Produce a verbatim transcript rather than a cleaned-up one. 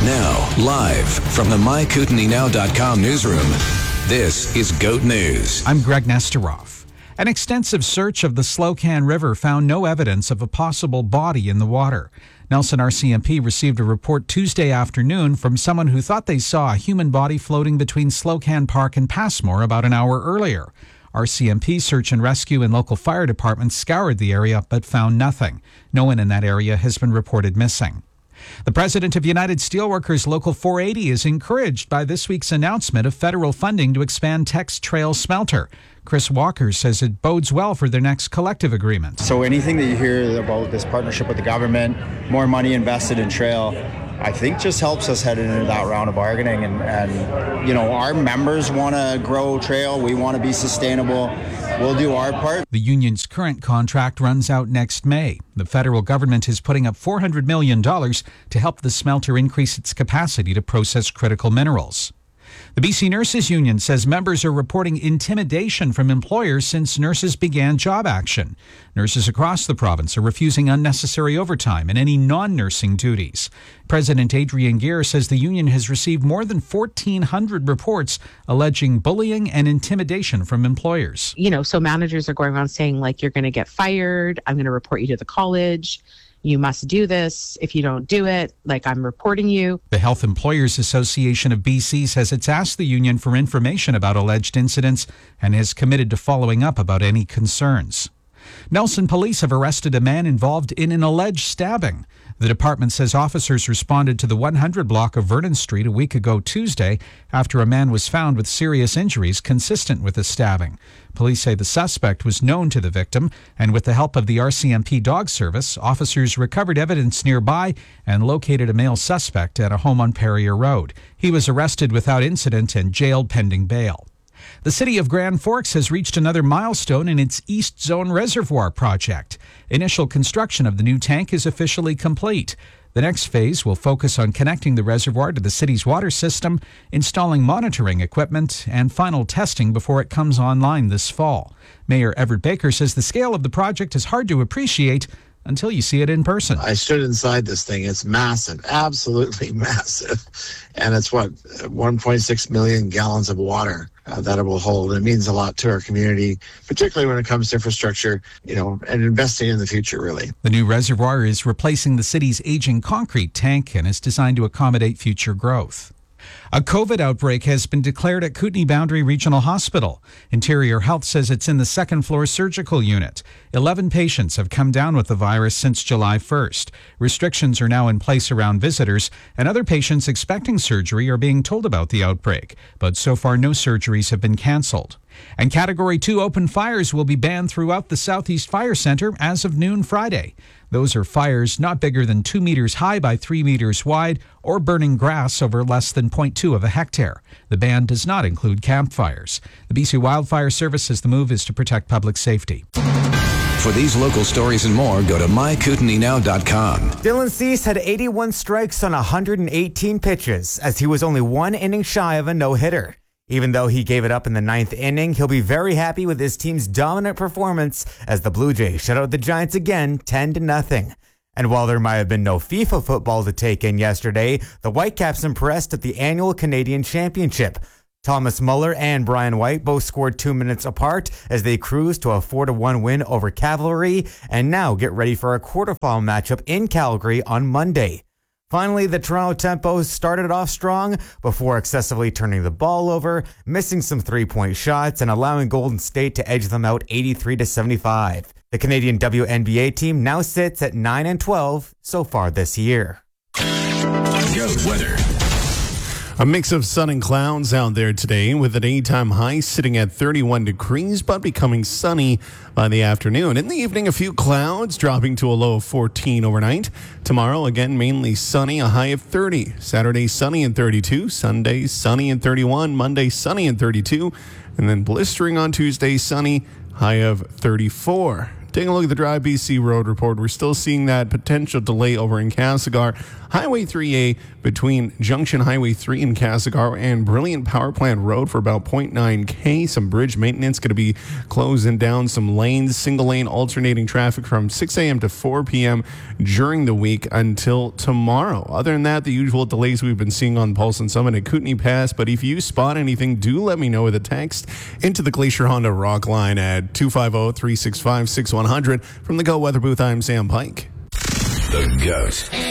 Now, live from the my kootenai now dot com newsroom, this is GOAT News. I'm Greg Nesterov. An extensive search of the Slocan River found no evidence of a possible body in the water. Nelson R C M P received a report Tuesday afternoon from someone who thought they saw a human body floating between Slocan Park and Passmore about an hour earlier. R C M P Search and Rescue and local fire departments scoured the area but found nothing. No one in that area has been reported missing. The president of United Steelworkers Local four eighty is encouraged by this week's announcement of federal funding to expand Tex Trail Smelter. Chris Walker says it bodes well for their next collective agreement. So anything that you hear about this partnership with the government, more money invested in trail, I think just helps us head into that round of bargaining. And, and you know, our members want to grow trail. We want to be sustainable. We'll do our part. The union's current contract runs out next May. The federal government is putting up four hundred million dollars to help the smelter increase its capacity to process critical minerals. The B C Nurses Union says members are reporting intimidation from employers since nurses began job action. Nurses across the province are refusing unnecessary overtime and any non-nursing duties. President Adrian Gear says the union has received more than fourteen hundred reports alleging bullying and intimidation from employers. You know, so managers are going around saying, like, you're going to get fired. I'm going to report you to the college. You must do this. If you don't do it, like, I'm reporting you. The Health Employers Association of B C says it's asked the union for information about alleged incidents and is committed to following up about any concerns. Nelson police have arrested a man involved in an alleged stabbing. The department says officers responded to the one hundred block of Vernon Street a week ago Tuesday after a man was found with serious injuries consistent with the stabbing. Police say the suspect was known to the victim, and with the help of the R C M P dog service, officers recovered evidence nearby and located a male suspect at a home on Perrier Road. He was arrested without incident and jailed pending bail. The city of Grand Forks has reached another milestone in its East Zone Reservoir project. Initial construction of the new tank is officially complete. The next phase will focus on connecting the reservoir to the city's water system, installing monitoring equipment, and final testing before it comes online this fall. Mayor Everett Baker says the scale of the project is hard to appreciate until you see it in person. I stood inside this thing. It's massive, absolutely massive. And it's what, one point six million gallons of water uh, that it will hold. It means a lot to our community, particularly when it comes to infrastructure, you know, and investing in the future, really. The new reservoir is replacing the city's aging concrete tank and is designed to accommodate future growth. A COVID outbreak has been declared at Kootenay Boundary Regional Hospital. Interior Health says it's in the second floor surgical unit. Eleven patients have come down with the virus since July first. Restrictions are now in place around visitors, and other patients expecting surgery are being told about the outbreak. But so far, no surgeries have been canceled. And Category two open fires will be banned throughout the Southeast Fire Center as of noon Friday. Those are fires not bigger than two meters high by three meters wide or burning grass over less than zero point two of a hectare. The ban does not include campfires. The B C Wildfire Service says the move is to protect public safety. For these local stories and more, go to my kootenai now dot com. Dylan Cease had eighty-one strikes on one hundred eighteen pitches as he was only one inning shy of a no-hitter. Even though he gave it up in the ninth inning, he'll be very happy with his team's dominant performance as the Blue Jays shut out the Giants again ten to nothing. And while there might have been no FIFA football to take in yesterday, the Whitecaps impressed at the annual Canadian Championship. Thomas Muller and Brian White both scored two minutes apart as they cruised to a four to one win over Cavalry and now get ready for a quarterfinal matchup in Calgary on Monday. Finally, the Toronto Tempos started off strong before excessively turning the ball over, missing some three-point shots, and allowing Golden State to edge them out eighty-three to seventy-five. The Canadian W N B A team now sits at nine and twelve so far this year. GOAT weather. A mix of sun and clouds out there today with a daytime high sitting at thirty-one degrees but becoming sunny by the afternoon. In the evening, a few clouds dropping to a low of fourteen overnight. Tomorrow, again, mainly sunny, a high of thirty. Saturday, sunny and thirty-two. Sunday, sunny and thirty-one. Monday, sunny and thirty-two. And then blistering on Tuesday, sunny, high of thirty-four. Taking a look at the Drive B C Road Report, we're still seeing that potential delay over in Castlegar. Highway three A between Junction Highway three and Castlegar and Brilliant Power Plant Road for about zero point nine K. Some bridge maintenance going to be closing down some lanes. Single lane alternating traffic from six a.m. to four p.m. during the week until tomorrow. Other than that, the usual delays we've been seeing on Paulson Summit and Kootenay Pass. But if you spot anything, do let me know with a text into the Glacier Honda Rock line at two five zero, three six five, six one zero zero. From the Go Weather Booth, I'm Sam Pike. The GOAT.